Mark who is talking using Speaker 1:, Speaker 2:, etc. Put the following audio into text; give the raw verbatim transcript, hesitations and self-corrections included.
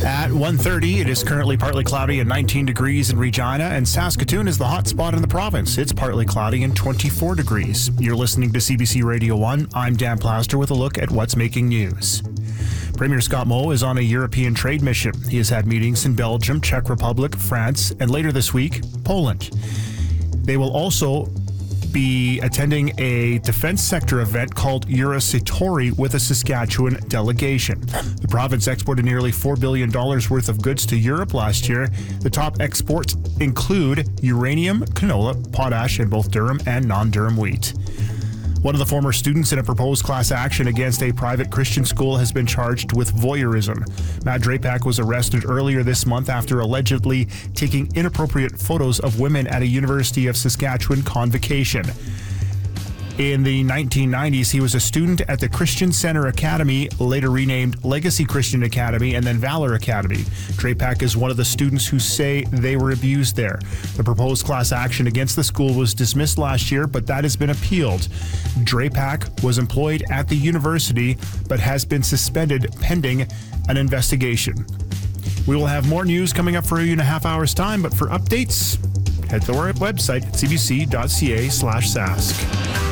Speaker 1: At one thirty, it is currently partly cloudy and nineteen degrees in Regina, and Saskatoon is the hot spot in the province. It's partly cloudy and twenty-four degrees. You're listening to C B C Radio one. I'm Dan Plaster with a look at what's making news. Premier Scott Moe is on a European trade mission. He has had meetings in Belgium, Czech Republic, France, and later this week, Poland. They will also be attending a defense sector event called Eurosatory with a Saskatchewan delegation. The province exported nearly four billion dollars worth of goods to Europe last year. The top exports include uranium, canola, potash, and both durum and non-durum wheat. One of the former students in a proposed class action against a private Christian school has been charged with voyeurism. Matt Drapak was arrested earlier this month after allegedly taking inappropriate photos of women at a University of Saskatchewan convocation. In the nineteen nineties, he was a student at the Christian Center Academy, later renamed Legacy Christian Academy, and then Valor Academy. Drapak is one of the students who say they were abused there. The proposed class action against the school was dismissed last year, but that has been appealed. Drapak was employed at the university, but has been suspended pending an investigation. We will have more news coming up for you in a half hour's time, but for updates, head to our website, c b c dot c a slash sask.